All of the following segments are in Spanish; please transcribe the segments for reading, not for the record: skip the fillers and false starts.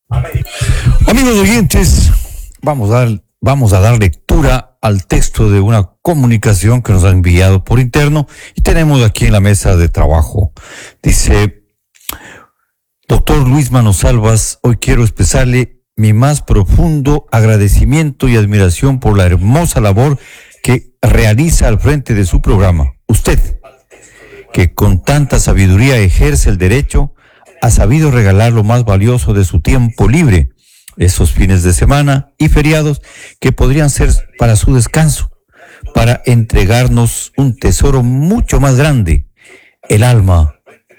Amigos oyentes, vamos a dar lectura al texto de una comunicación que nos ha enviado por interno y tenemos aquí en la mesa de trabajo. Dice: doctor Luis Manosalvas, hoy quiero expresarle mi más profundo agradecimiento y admiración por la hermosa labor que realiza al frente de su programa. Usted, que con tanta sabiduría ejerce el derecho, ha sabido regalar lo más valioso de su tiempo libre, esos fines de semana y feriados que podrían ser para su descanso, para entregarnos un tesoro mucho más grande, el alma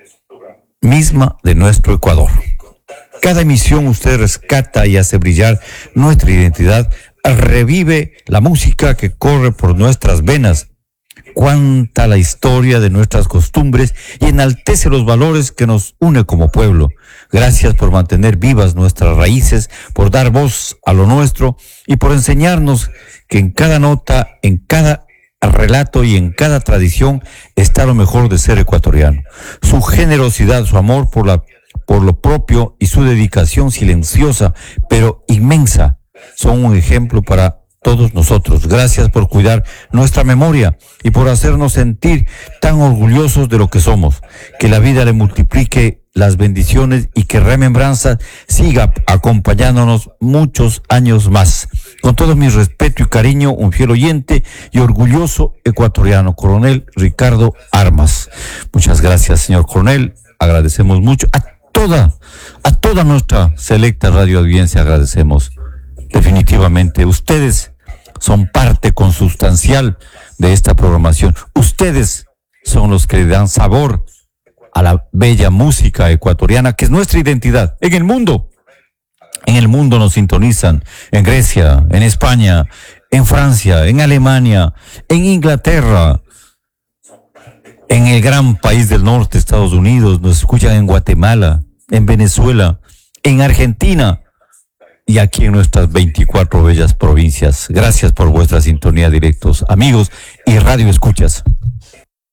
misma de nuestro Ecuador. Cada emisión usted rescata y hace brillar nuestra identidad, revive la música que corre por nuestras venas, cuenta la historia de nuestras costumbres y enaltece los valores que nos une como pueblo. Gracias por mantener vivas nuestras raíces, por dar voz a lo nuestro y por enseñarnos que en cada nota, en cada relato y en cada tradición está lo mejor de ser ecuatoriano. Su generosidad, su amor por lo propio y su dedicación silenciosa pero inmensa son un ejemplo para todos nosotros. Gracias por cuidar nuestra memoria y por hacernos sentir tan orgullosos de lo que somos. Que la vida le multiplique las bendiciones y que Remembranza siga acompañándonos muchos años más. Con todo mi respeto y cariño, un fiel oyente y orgulloso ecuatoriano, Coronel Ricardo Armas. Muchas gracias, señor Coronel. Agradecemos mucho a toda nuestra selecta radio audiencia. Agradecemos. Definitivamente, ustedes son parte consustancial de esta programación. Ustedes son los que le dan sabor a la bella música ecuatoriana, que es nuestra identidad. En el mundo nos sintonizan, en Grecia, en España, en Francia, en Alemania, en Inglaterra, en el gran país del norte, Estados Unidos, nos escuchan en Guatemala, en Venezuela, en Argentina, y aquí en nuestras 24 bellas provincias. Gracias por vuestra sintonía, directos amigos y radio escuchas.